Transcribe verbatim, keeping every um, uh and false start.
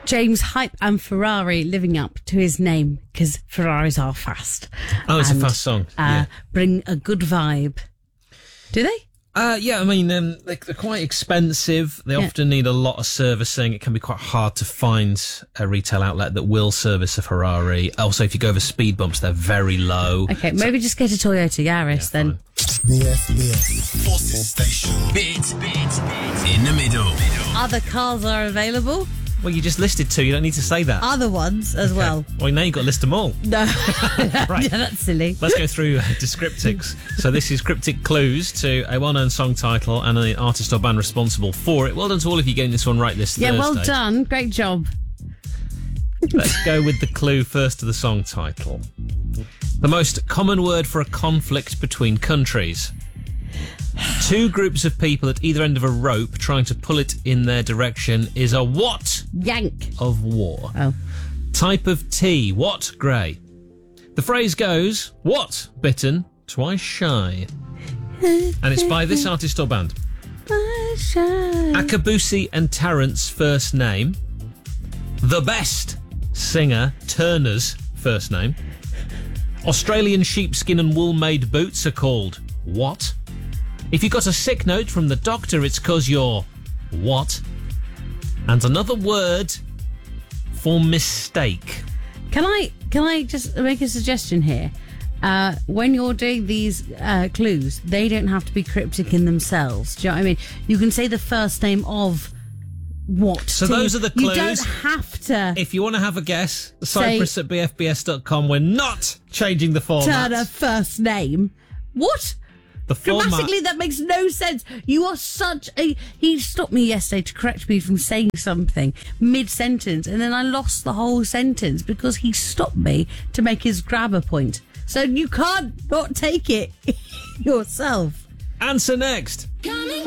James Hype and Ferrari living up to his name because Ferraris are fast. Oh, it's and, a fast song. Uh, Yeah. Bring a good vibe. Do they? Uh, yeah, I mean, um, they, they're quite expensive. They Yeah. often need a lot of servicing. It can be quite hard to find a retail outlet that will service a Ferrari. Also, if you go over speed bumps, they're very low. Okay, maybe just get a Toyota Yaris Yeah, then. B F B S Forces Station. Bit, bit, in the middle. Other cars are available. Well, you just listed two. You don't need to say that. Other ones as well. Well, now you've got to list them all. No. Right. Yeah, that's silly. Let's go through uh, Descriptics. So this is cryptic clues to a well-known song title and an artist or band responsible for it. Well done to all of you getting this one right this Yeah, Thursday. well done. Great job. Let's go with the clue first to the song title. The most common word for a conflict between countries. Two groups of people at either end of a rope trying to pull it in their direction is a what Yank. of war? Oh. Type of tea, what grey? The phrase goes, what bitten, twice shy? And it's by this artist or band. Akabusi and Tarrant's first name. The Best singer Turner's first name. Australian sheepskin and wool made boots are called what? If you got a sick note from the doctor, it's 'cause you're what? And another word for mistake. Can I can I just make a suggestion here? Uh, when you're doing these uh, clues, they don't have to be cryptic in themselves. Do you know what I mean? You can say the first name of what. So to- those are the You clues. don't have to If you want to have a guess, Say- Cyprus at b f b s dot com. We're not changing the format. turn a first name. What? The format. Grammatically, that makes no sense. You are such a... He stopped me yesterday to correct me from saying something mid-sentence, and then I lost the whole sentence because he stopped me to make his grabber point. So you can't not take it yourself. Answer next.